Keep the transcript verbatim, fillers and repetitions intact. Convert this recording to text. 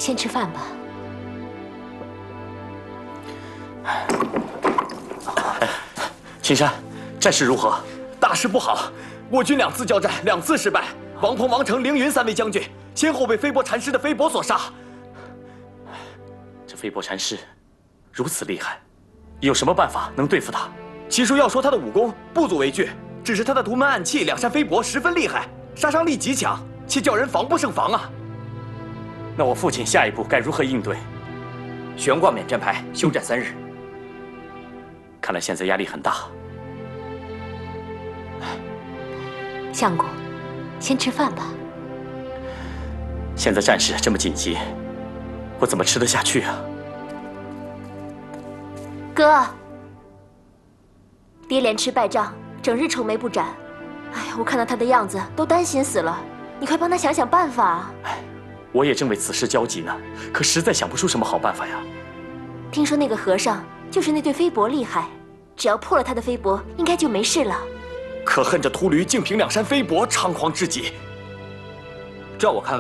先吃饭吧。 青山，战事如何？ 大事不好，我军两次交战，两次失败。王鹏、王成、凌云三位将军先后被飞薄禅师的飞帛所杀。 这飞薄禅师如此厉害，有什么办法能对付他？ 其实要说他的武功不足为惧，只是他的图门暗器、两扇飞帛十分厉害，杀伤力极强，且叫人防不胜防啊。 那我父亲下一步该如何应对？ 悬挂免战牌，休战三日。 看来现在压力很大。 相公，先吃饭吧。 现在战事这么紧急，我怎么吃得下去啊？ 哥，爹连吃败仗，整日愁眉不展。哎呀，我看到他的样子都担心死了。你快帮他想想办法啊！ 哎，我也正为此事焦急呢，可实在想不出什么好办法呀。 听说那个和尚就是那对飞帛厉害，只要破了他的飞帛，应该就没事了。 可恨这秃驴竟凭两扇飞帛猖狂至极。 照我看来。